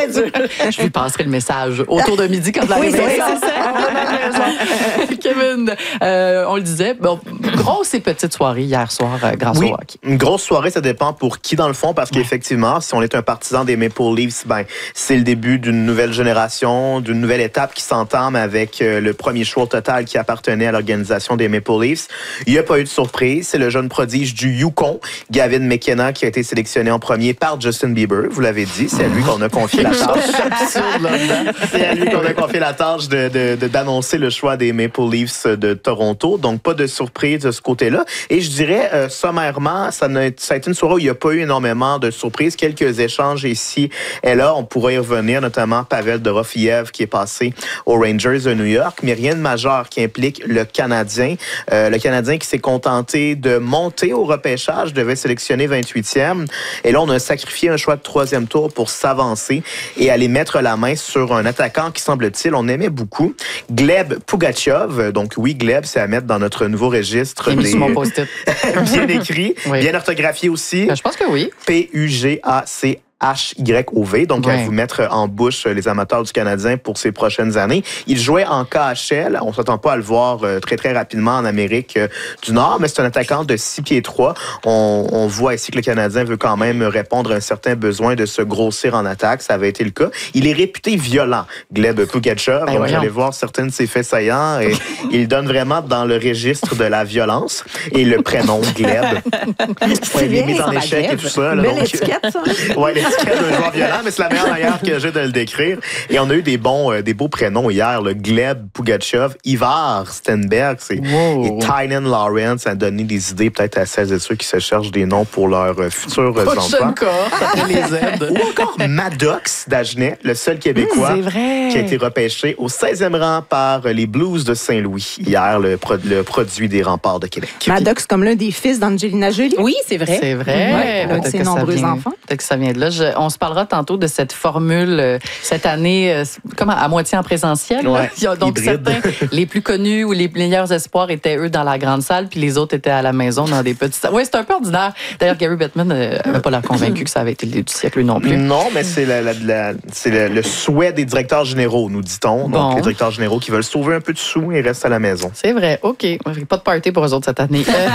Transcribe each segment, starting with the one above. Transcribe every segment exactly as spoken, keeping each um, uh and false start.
c'est dur. Je lui passerai le message autour de midi quand je l'arrive. Oui, c'est ça. Kevin, euh, on le disait, bon, grosse et petite soirée hier soir euh, grâce oui, au hockey. Une grosse soirée, ça dépend pour qui dans le fond, parce qu'effectivement, si on est un partisan des Maple Leafs, ben, c'est le début d'une nouvelle génération, d'une nouvelle étape qui s'entame avec euh, le premier choix total qui appartenait à l'organisation des Maple Leafs. Il n'y a pas eu de surprise. C'est le jeune prodige du Yukon, Gavin McKenna, qui a été sélectionné en premier par Justin Bieber. Vous l'avez dit, c'est à lui qu'on a confié la tâche. C'est à lui qu'on a confié la tâche de, de, de, d'annoncer le choix des Maple Leafs de Toronto. Donc, pas de surprise de ce côté-là. Et je dirais, euh, sommairement, ça, n'a, ça a été une soirée où il n'y a pas eu énormément de surprises. Quelques échanges ici et là. On pourrait y revenir, notamment Pavel Dorofiev qui est passé aux Rangers de New York. Mais rien de majeur qui implique le Canadien. Euh, le Canadien qui s'est contenté de monter au repêchage, devait sélectionner vingt-huitième. Et là, on a sacrifié un choix de troisième tour pour s'avancer et aller mettre la main sur un attaquant qui, semble-t-il, on aimait beaucoup. Gleb Pugachev. Donc oui, Gleb, c'est à mettre dans notre nouveau registre. Bien des... sur mon post-it. Bien écrit, oui. Bien orthographié aussi. Ben, je pense que oui. P U G A C H Y O V, donc ouais. à vous mettre en bouche les amateurs du Canadien pour ces prochaines années. Il jouait en K H L, on ne s'attend pas à le voir très très rapidement en Amérique du Nord, mais c'est un attaquant de six pieds trois. On, on voit ici que le Canadien veut quand même répondre à un certain besoin de se grossir en attaque, ça avait été le cas. Il est réputé violent, Gleb Pugachev, ben donc j'allais voir certains de ses faits saillants et il donne vraiment dans le registre de la violence et le prénom Gleb. C'est ouais, bien, il est mis en échec et tout ça. Là, belle donc, étiquette, ça. Ouais, l'étiquette d'un joueur violent, mais c'est la meilleure manière que j'ai de le décrire. Et on a eu des bons, euh, des beaux prénoms hier, le Gleb Pugachev, Ivar Stenberg, c'est, wow. et Tynan Lawrence, ça a donné des idées peut-être à celles et ceux qui se cherchent des noms pour leurs euh, futurs euh, enfants. les aides. Ou encore Maddox d'Agenais, le seul Québécois mmh, qui a été repêché au seizième rang par les Blues de Saint-Louis hier, le, pro- le produit des Remparts de Québec. Maddox comme l'un des fils d'Angelina Jolie. Oui, c'est vrai. C'est vrai. Ouais, l'un de ses nombreux vient, enfants. Peut-être que ça vient de là. Je, on se parlera tantôt de cette formule euh, cette année, euh, comment, à moitié en présentiel. Ouais, Il y a donc hybride. certains, les plus connus ou les meilleurs espoirs étaient eux dans la grande salle, puis les autres étaient à la maison dans des petites salles. Oui, c'est un peu ordinaire. D'ailleurs, Gary Bettman n'avait euh, pas l'air convaincu que ça avait été le du siècle non plus. Non, mais c'est, la, la, la, c'est le, le souhait des directeurs généraux, nous dit-on. Bon. Donc, les directeurs généraux qui veulent sauver un peu de sous et restent à la maison. C'est vrai. OK. Pas de party pour eux autres cette année. euh,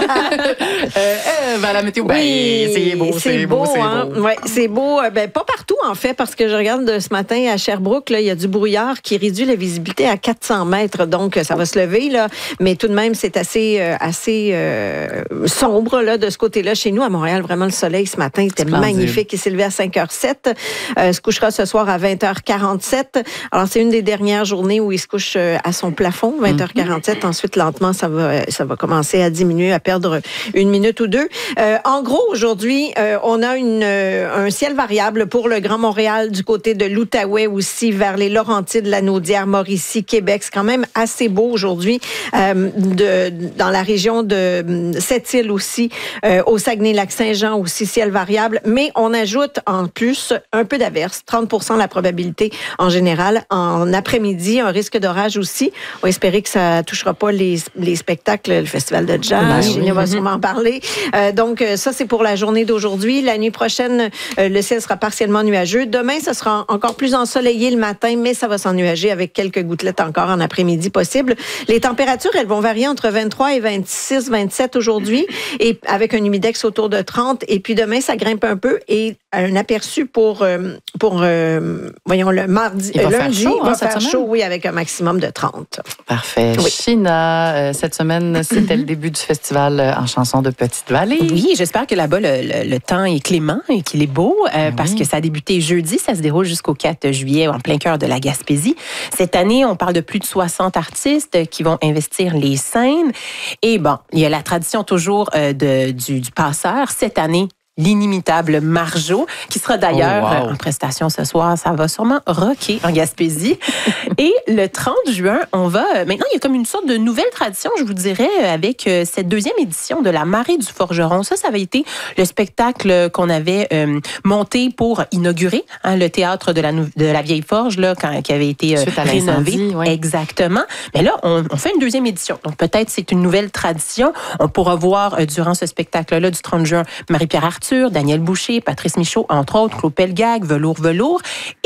euh, ben, la météo, ben, oui, c'est beau, c'est, c'est beau, beau, c'est hein? beau. Ouais, c'est beau. Ben, pas partout, en fait, parce que je regarde ce matin à Sherbrooke, là, il y a du brouillard qui réduit la visibilité à quatre cents mètres. Donc, ça va se lever, là. Mais tout de même, c'est assez, euh, assez euh, sombre, là, de ce côté-là. Chez nous, à Montréal, vraiment, le soleil ce matin était Splendide. magnifique. Il s'est levé à cinq heures sept. Euh, se couchera ce soir à vingt heures quarante-sept. Alors, c'est une des dernières journées où il se couche à son plafond, vingt heures quarante-sept. Mm-hmm. Ensuite, lentement, ça va, ça va commencer à diminuer, à perdre une minute ou deux. Euh, en gros, aujourd'hui, euh, on a une, euh, un ciel variable pour le Grand Montréal, du côté de l'Outaouais aussi, vers les Laurentides, la Naudière, Mauricie, Québec. C'est quand même assez beau aujourd'hui. Euh, de, dans la région de Sept-Îles aussi, euh, au Saguenay-Lac-Saint-Jean aussi, ciel variable. Mais on ajoute en plus un peu d'averse, trente pour cent la probabilité en général. En après-midi, un risque d'orage aussi. On va espérer que ça ne touchera pas les, les spectacles, le festival de jazz. Oui. On va sûrement en parler. Euh, donc, ça, c'est pour la journée d'aujourd'hui. La nuit prochaine, euh, le ciel sera partiellement nuageux. Demain, ça sera encore plus ensoleillé le matin, mais ça va s'ennuager avec quelques gouttelettes encore en après-midi possible. Les températures, elles vont varier entre vingt-trois et vingt-six, vingt-sept aujourd'hui, et avec un humidex autour de trente. Et puis demain, ça grimpe un peu et un aperçu pour, euh, pour euh, voyons, le mardi, il va euh, lundi, faire chaud, il va hein, faire cette chaud, semaine? oui, avec un maximum de trente. Parfait. Oui. China, euh, cette semaine, c'était le début du festival euh, en chanson de Petite-Vallée. Oui, j'espère que là-bas, le, le, le temps est clément et qu'il est beau, euh, oui. parce que ça a débuté jeudi, ça se déroule jusqu'au quatre juillet en plein cœur de la Gaspésie. Cette année, on parle de plus de soixante artistes qui vont investir les scènes. Et bon, il y a la tradition toujours euh, de, du, du passeur. Cette année, l'inimitable Marjo, qui sera d'ailleurs oh, wow. en prestation ce soir. Ça va sûrement rocker en Gaspésie. Et le trente juin, on va... Maintenant, il y a comme une sorte de nouvelle tradition, je vous dirais, avec cette deuxième édition de la Marée du Forgeron. Ça, ça avait été le spectacle qu'on avait euh, monté pour inaugurer hein, le théâtre de la, de la Vieille Forge, là, quand, qui avait été euh, rénové. Oui. Exactement. Mais là, on, on fait une deuxième édition. Donc, peut-être c'est une nouvelle tradition. On pourra voir, euh, durant ce spectacle-là, du trente juin, Marie-Pierre Arthur, Daniel Boucher, Patrice Michaud, entre autres, Claude Pelgag, Velours Velours.